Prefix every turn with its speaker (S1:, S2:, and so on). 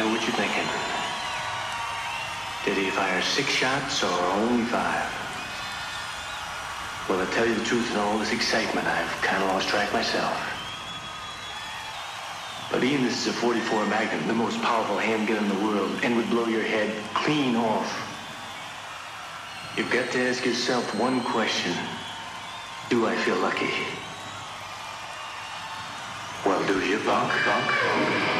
S1: know what you're thinking. Did he fire 6 shots or only 5? Well, to tell you the truth, in all this excitement, I've kind of lost track myself. But Ian, this is a .44 Magnum, the most powerful handgun in the world, and would blow your head clean off. You've got to ask yourself one question. Do I feel lucky? Well, do you, punk?